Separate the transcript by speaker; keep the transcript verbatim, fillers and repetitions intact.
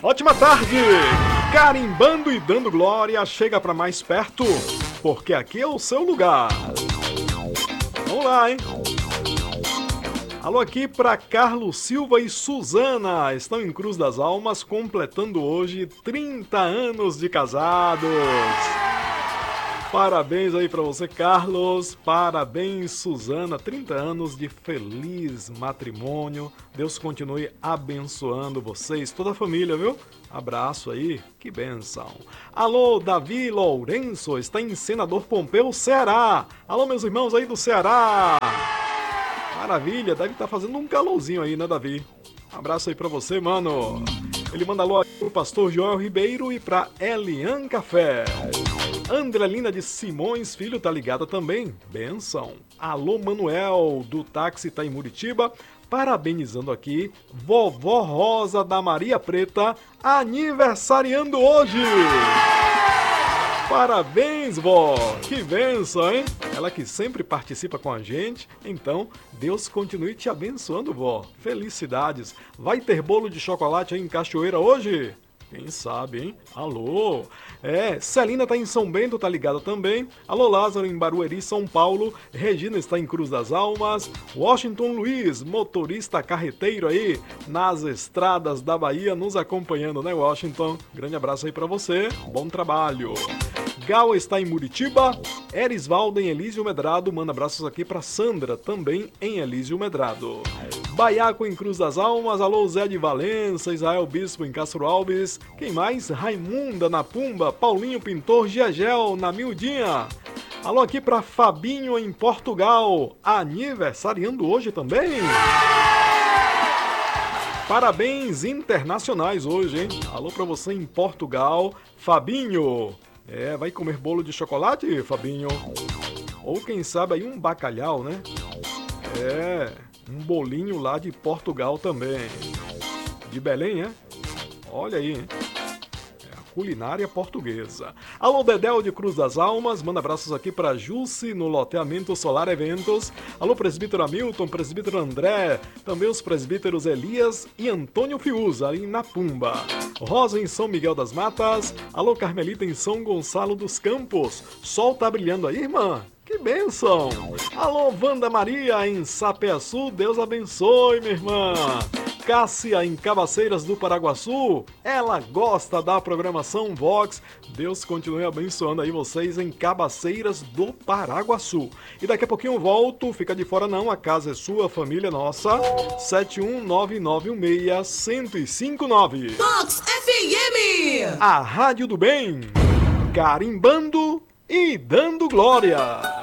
Speaker 1: Ótima tarde! Carimbando e dando glória, chega pra mais perto, porque aqui é o seu lugar. Vamos lá, hein? Alô aqui pra Carlos Silva e Suzana, estão em Cruz das Almas, completando hoje trinta anos de casados. Parabéns aí pra você, Carlos. Parabéns, Suzana. trinta anos de feliz matrimônio. Deus continue abençoando vocês, toda a família, viu? Abraço aí, que bênção. Alô, Davi Lourenço, está em Senador Pompeu, Ceará. Alô, meus irmãos aí do Ceará. Maravilha, deve estar fazendo um calorzinho aí, né, Davi? Abraço aí pra você, mano. Ele manda alô aqui pro pastor Joel Ribeiro e pra Elian Café. Andrelina de Simões Filho tá ligada também. Benção. Alô, Manuel, do táxi tá em Muritiba. Parabenizando aqui, vovó Rosa da Maria Preta, aniversariando hoje. Parabéns, vó! Que bênção, hein? Ela que sempre participa com a gente. Então, Deus continue te abençoando, vó. Felicidades. Vai ter bolo de chocolate aí em Cachoeira hoje? Quem sabe, hein? Alô? É, Celina tá em São Bento, tá ligada também. Alô, Lázaro em Barueri, São Paulo. Regina está em Cruz das Almas. Washington Luiz, motorista carreteiro aí, nas estradas da Bahia, nos acompanhando, né, Washington? Grande abraço aí pra você. Bom trabalho. Gal está em Muritiba. Erisvaldo em Elísio Medrado. Manda abraços aqui pra Sandra, também em Elísio Medrado. Baiaco em Cruz das Almas. Alô, Zé de Valença. Israel Bispo em Castro Alves. Quem mais? Raimunda na Pumba. Paulinho Pintor Gegel na Miudinha. Alô aqui pra Fabinho em Portugal. Aniversariando hoje também. Parabéns internacionais hoje, hein? Alô pra você em Portugal. Fabinho. É, vai comer bolo de chocolate, Fabinho? Ou quem sabe aí um bacalhau, né? É, um bolinho lá de Portugal também. De Belém, é? Olha aí, hein? É a culinária portuguesa. Alô, Dedéu de Cruz das Almas, manda abraços aqui pra Jusce no loteamento Solar Eventos. Alô, presbítero Hamilton, presbítero André, também os presbíteros Elias e Antônio Fiuza, ali na Pumba. Rosa em São Miguel das Matas. Alô, Carmelita em São Gonçalo dos Campos. Sol tá brilhando aí, irmã? Que bênção! Alô, Wanda Maria em Sapé-Açu. Deus abençoe, minha irmã. Cássia em Cabaceiras do Paraguaçu. Ela gosta da programação Vox. Deus continue abençoando aí vocês em Cabaceiras do Paraguaçu. E daqui a pouquinho eu volto. Fica de fora não, a casa é sua, a família nossa. sete um nove nove um seis, um zero cinco nove.
Speaker 2: Vox F M.
Speaker 1: A Rádio do Bem. Carimbando e dando glória.